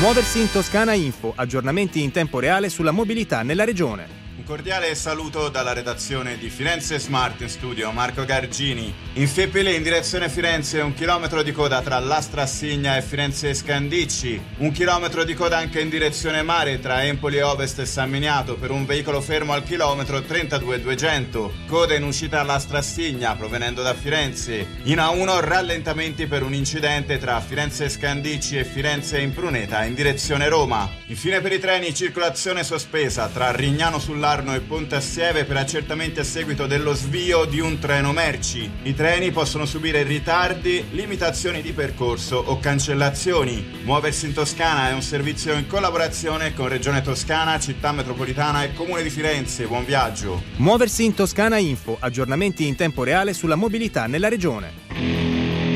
Muoversi in Toscana Info, aggiornamenti in tempo reale sulla mobilità nella regione. Un cordiale saluto dalla redazione di Firenze Smart, in studio Marco Gargini. In Fiepile in direzione Firenze 1 chilometro di coda tra Lastrassigna e Firenze Scandicci, 1 chilometro di coda anche in direzione mare tra Empoli Ovest e San Miniato per un veicolo fermo al chilometro 32,200, coda in uscita a Lastrassigna provenendo da Firenze. In A1 rallentamenti per un incidente tra Firenze Scandicci e Firenze Impruneta in direzione Roma. Infine per i treni circolazione sospesa tra Rignano sull'Arno e Ponte Assieve per accertamenti a seguito dello svio di un treno merci. I treni possono subire ritardi, limitazioni di percorso o cancellazioni. Muoversi in Toscana è un servizio in collaborazione con Regione Toscana, Città Metropolitana e Comune di Firenze. Buon viaggio. Muoversi in Toscana Info, aggiornamenti in tempo reale sulla mobilità nella regione.